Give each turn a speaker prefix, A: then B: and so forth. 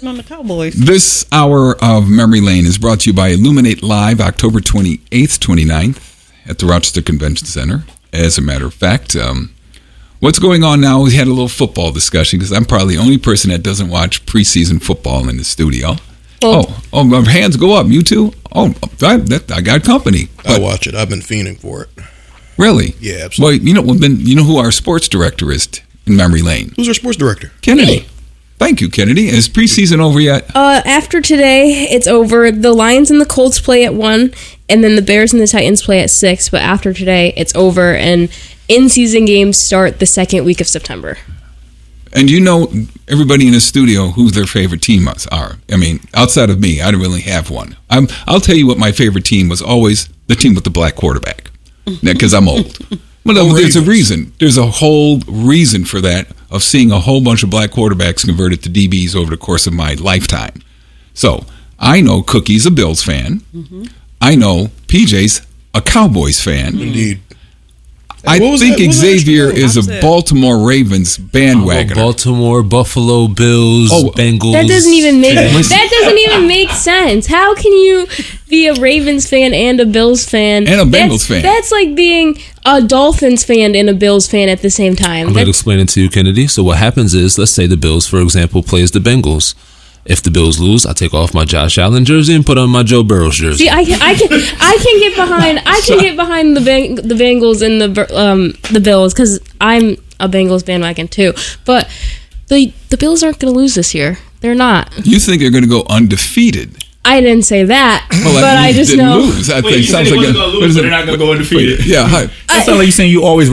A: On the Cowboys.
B: This hour of Memory Lane is brought to you by Illuminate Live, October 28th, 29th at the Rochester Convention Center. As a matter of fact, what's going on now, we had a little football discussion because I'm probably the only person that doesn't watch preseason football in the studio. Oh, my hands go up. You too? Oh, I got company.
C: I watch it. I've been fiending for it.
B: Really?
C: Yeah, absolutely.
B: Well, you know who our sports director is in Memory Lane?
C: Who's our sports director?
B: Kennedy.
D: Me.
B: Thank you, Kennedy. Is preseason over yet?
D: After today, it's over. The Lions and the Colts play at 1, and then the Bears and the Titans play at 6. But after today, it's over, and in-season games start the second week of September.
B: And you know everybody in the studio who their favorite team are. I mean, outside of me, I don't really have one. I'll tell you what my favorite team was always the team with the black quarterback. Because I'm old. Well, there's a reason. There's a whole reason for that, of seeing a whole bunch of black quarterbacks converted to DBs over the course of my lifetime. So I know Cookie's a Bills fan. Mm-hmm. I know PJ's a Cowboys fan.
C: Indeed.
B: I think Xavier is a Baltimore Ravens bandwagoner.
E: Baltimore, Buffalo Bills, Bengals.
D: That doesn't even make sense. How can you be a Ravens fan and a Bills fan
B: and a Bengals fan?
D: That's like being a Dolphins fan and a Bills fan at the same time.
E: I'm going to explain it to you, Kennedy. So what happens is, let's say the Bills, for example, plays the Bengals. If the Bills lose, I take off my Josh Allen jersey and put on my Joe Burrow's jersey.
D: See, I can get behind the Bengals and the Bills because I'm a Bengals bandwagon too. But the Bills aren't going to lose this year. They're not.
B: You think they're going to go undefeated?
D: I didn't say that,
B: well,
D: but I just know.
B: Lose. I think
F: sounds like they're not going to go undefeated.
B: Yeah,
F: that sounds like you're saying you always